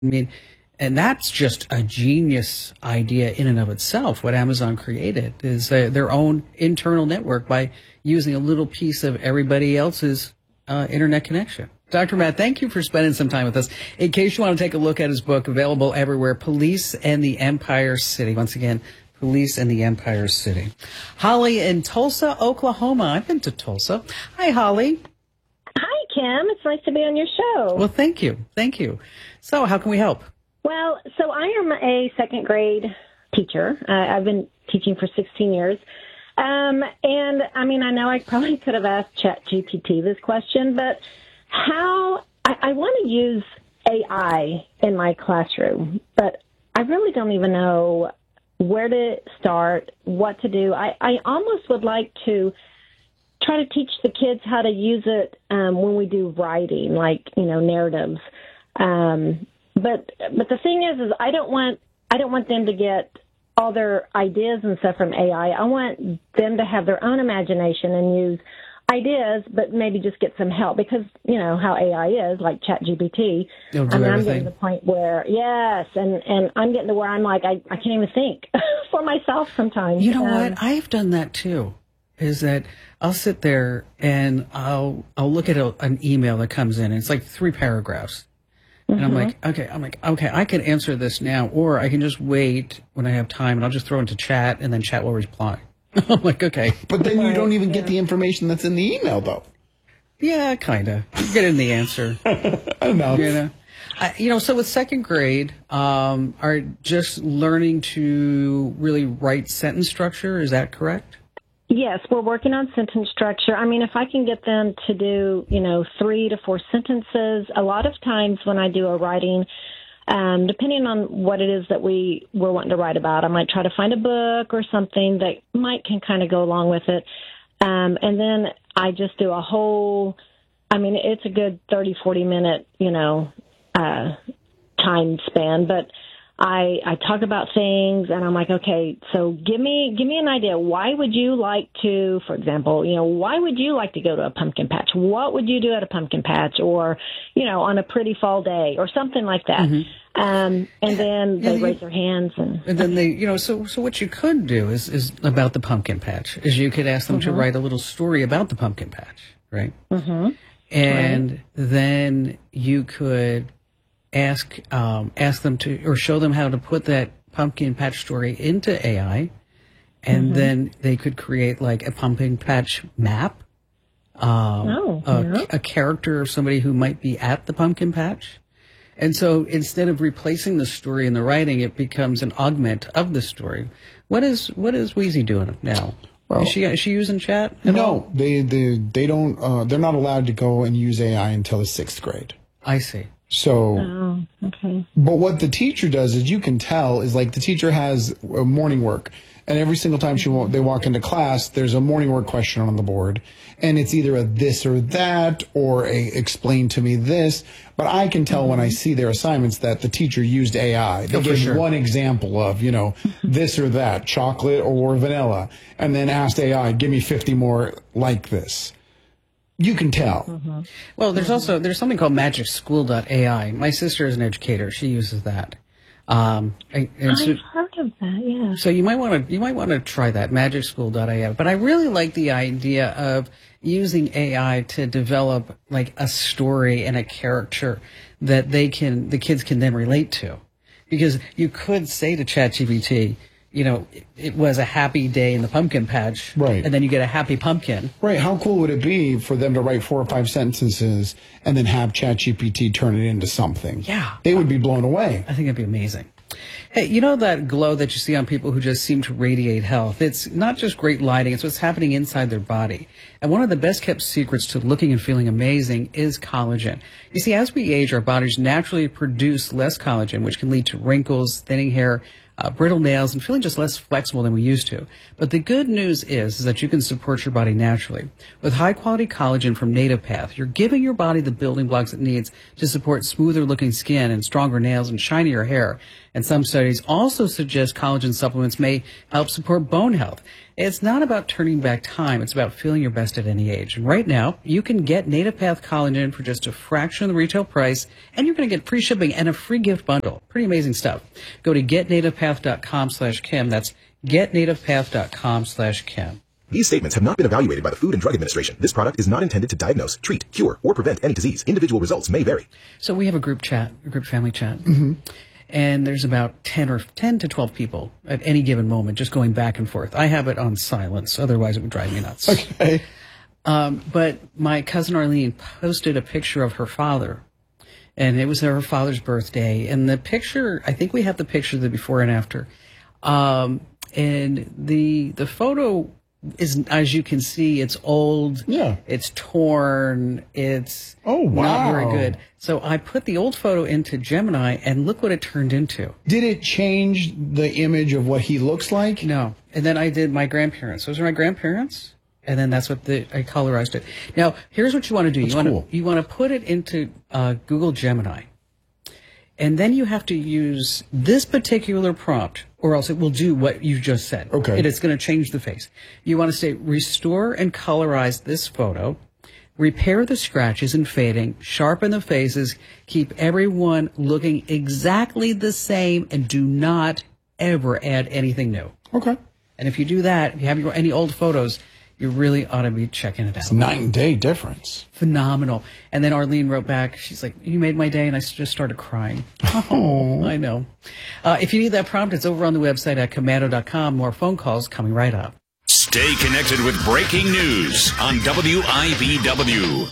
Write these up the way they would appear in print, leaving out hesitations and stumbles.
I mean, and that's just a genius idea in and of itself. What Amazon created is their own internal network by using a little piece of everybody else's internet connection. Dr. Matt, thank you for spending some time with us. In case you want to take a look at his book, available everywhere, Police and the Empire City. Once again, Police and the Empire City. Holly in Tulsa, Oklahoma. I've been to Tulsa. Hi, Holly. Hi, Kim. It's nice to be on your show. Well, thank you. Thank you. So how can we help? Well, so I am a second grade teacher. I've been teaching for 16 years. And, I mean, I know I probably could have asked ChatGPT this question, but I want to use AI in my classroom, but I really don't even know where to start, what to do. I almost would like to try to teach the kids how to use it when we do writing, like, narratives. But the thing is I don't want them to get all their ideas and stuff from AI. I want them to have their own imagination and use ideas, but maybe just get some help because, how AI is, like ChatGPT. I'm getting to the point where, yes, and I'm getting to where I'm like, I can't even think for myself sometimes. You know what? I've done that too, is that I'll sit there and I'll look at an email that comes in, and it's like 3 paragraphs. And I'm like, okay, I can answer this now, or I can just wait when I have time, and I'll just throw it into chat, and then chat will reply. I'm like, okay. But then you don't even get the information that's in the email, though. Yeah, kind of. You get in the answer. Enough. So with second grade, are just learning to really write sentence structure. Is that correct? Yes, we're working on sentence structure. I mean, if I can get them to do, 3 to 4 sentences, a lot of times when I do a writing, depending on what it is that we're wanting to write about, I might try to find a book or something that can kind of go along with it. And then I just do a whole, it's a good 30, 40 minute, time span, but I talk about things, and I'm like, okay, so give me an idea. Why would you like to, for example, why would you like to go to a pumpkin patch? What would you do at a pumpkin patch, or, on a pretty fall day, or something like that? And then they raise their hands, and then they, so what you could do is about the pumpkin patch is you could ask them to write a little story about the pumpkin patch, right? And then you could ask them to, or show them how to put that pumpkin patch story into AI, and then they could create like a pumpkin patch map, a character of somebody who might be at the pumpkin patch. And so instead of replacing the story in the writing, it becomes an augment of the story. What is Wheezy doing now? Well, is she using chat? No, they don't. They're not allowed to go and use AI until the 6th grade. I see. So, but what the teacher does is you can tell is like the teacher has a morning work, and every single time they walk into class, there's a morning work question on the board, and it's either a this or that or a explain to me this. But I can tell when I see their assignments that the teacher used AI. They gave one example of, this or that, chocolate or vanilla, and then asked AI, give me 50 more like this. You can tell. Well, there's something called MagicSchool.ai. My sister is an educator; she uses that. I've heard of that. Yeah. So you might want to try that MagicSchool.ai. But I really like the idea of using AI to develop like a story and a character that the kids can then relate to, because you could say to ChatGPT, it was a happy day in the pumpkin patch. Right. And then you get a happy pumpkin. Right. How cool would it be for them to write 4 or 5 sentences and then have ChatGPT turn it into something? Yeah. They would be blown away. I think it'd be amazing. Hey, that glow that you see on people who just seem to radiate health? It's not just great lighting. It's what's happening inside their body. And one of the best kept secrets to looking and feeling amazing is collagen. You see, as we age, our bodies naturally produce less collagen, which can lead to wrinkles, thinning hair, brittle nails, and feeling just less flexible than we used to. But the good news is that you can support your body naturally. With high-quality collagen from Native Path, you're giving your body the building blocks it needs to support smoother-looking skin and stronger nails and shinier hair. And some studies also suggest collagen supplements may help support bone health. It's not about turning back time. It's about feeling your best at any age. And right now, you can get Native Path Collagen for just a fraction of the retail price, and you're going to get free shipping and a free gift bundle. Pretty amazing stuff. Go to getnativepath.com/Kim. That's getnativepath.com/Kim. These statements have not been evaluated by the Food and Drug Administration. This product is not intended to diagnose, treat, cure, or prevent any disease. Individual results may vary. So we have a group family chat. Mm-hmm. And there's about 10 to 12 people at any given moment just going back and forth. I have it on silence. Otherwise, it would drive me nuts. Okay. But my cousin Arlene posted a picture of her father. And it was her father's birthday. And the picture, I think we have the picture of the before and after. And the photo is, as you can see, it's old. Yeah. It's torn. It's not very good. So I put the old photo into Gemini, and look what it turned into. Did it change the image of what he looks like? No. And then I did my grandparents. Those are my grandparents. And then that's what I colorized it. Now, here's what you want to do. You want to put it into Google Gemini. And then you have to use this particular prompt, or else it will do what you just said. Okay. It's going to change the face. You want to say, restore and colorize this photo, repair the scratches and fading, sharpen the faces, keep everyone looking exactly the same, and do not ever add anything new. Okay. And if you do that, if you have any old photos, you really ought to be checking it out. It's a night and day difference. Phenomenal. And then Arlene wrote back, she's like, you made my day, and I just started crying. Oh. I know. If you need that prompt, it's over on the website at komando.com. More phone calls coming right up. Stay connected with breaking news on WIBW.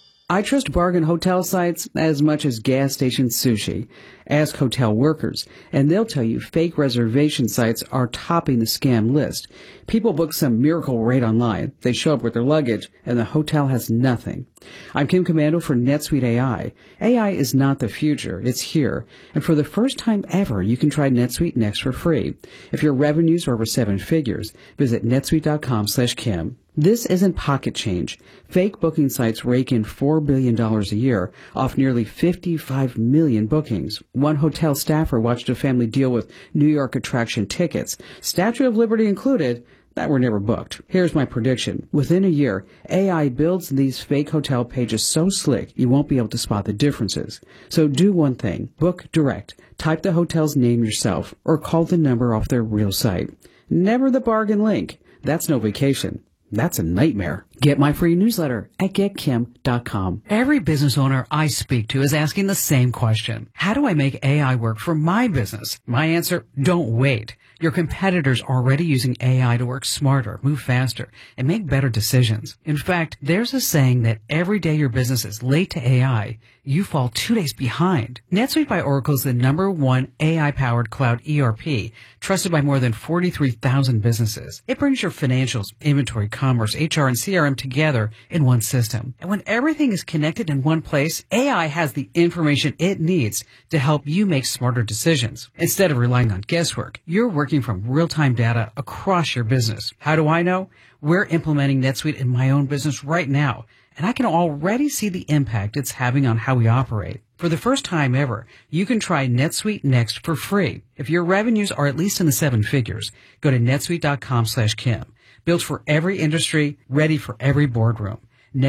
I trust bargain hotel sites as much as gas station sushi. Ask hotel workers, and they'll tell you fake reservation sites are topping the scam list. People book some miracle rate online. They show up with their luggage, and the hotel has nothing. I'm Kim Komando for NetSuite AI. AI is not the future. It's here. And for the first time ever, you can try NetSuite Next for free. If your revenues are over 7 figures, visit netsuite.com/Kim. This isn't pocket change. Fake booking sites rake in $4 billion a year off nearly 55 million bookings. One hotel staffer watched a family deal with New York attraction tickets, Statue of Liberty included, that were never booked. Here's my prediction. Within a year, AI builds these fake hotel pages so slick you won't be able to spot the differences. So do one thing. Book direct. Type the hotel's name yourself or call the number off their real site. Never the bargain link. That's no vacation. That's a nightmare. Get my free newsletter at getkim.com. Every business owner I speak to is asking the same question. How do I make AI work for my business? My answer, don't wait. Your competitors are already using AI to work smarter, move faster, and make better decisions. In fact, there's a saying that every day your business is late to AI, you fall 2 days behind. NetSuite by Oracle is the #1 AI-powered cloud ERP, trusted by more than 43,000 businesses. It brings your financials, inventory, commerce, HR, and CRM together in one system. And when everything is connected in one place, AI has the information it needs to help you make smarter decisions. Instead of relying on guesswork, you're working from real-time data across your business. How do I know? We're implementing NetSuite in my own business right now, and I can already see the impact it's having on how we operate. For the first time ever, you can try NetSuite Next for free. If your revenues are at least in the 7 figures, go to netsuite.com/Kim. Built for every industry, ready for every boardroom.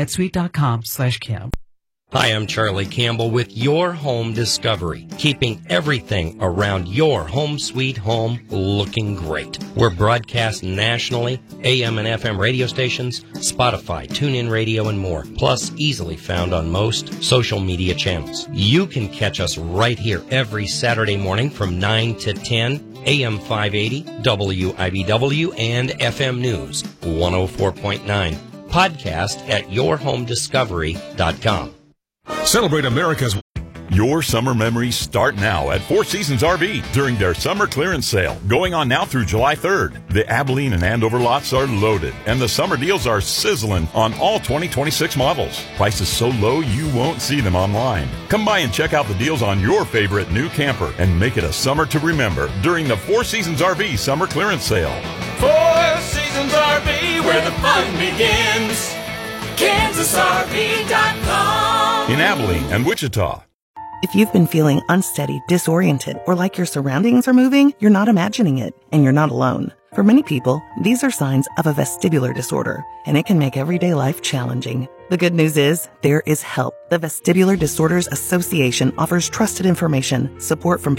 netsuite.com/Kim. Hi, I'm Charlie Campbell with Your Home Discovery, keeping everything around your home sweet home looking great. We're broadcast nationally, AM and FM radio stations, Spotify, TuneIn Radio, and more, plus easily found on most social media channels. You can catch us right here every Saturday morning from 9 to 10, AM 580, WIBW, and FM News 104.9. Podcast at yourhomediscovery.com. Celebrate America's. Your summer memories start now at Four Seasons RV during their summer clearance sale, going on now through July 3rd. The Abilene and Andover lots are loaded, and the summer deals are sizzling on all 2026 models. Prices so low you won't see them online. Come by and check out the deals on your favorite new camper and make it a summer to remember during the Four Seasons RV summer clearance sale. Four Seasons RV, where the fun begins. KansasRV.com. In Abilene and Wichita. If you've been feeling unsteady, disoriented, or like your surroundings are moving, you're not imagining it, and you're not alone. For many people, these are signs of a vestibular disorder, and it can make everyday life challenging. The good news is there is help. The Vestibular Disorders Association offers trusted information, support from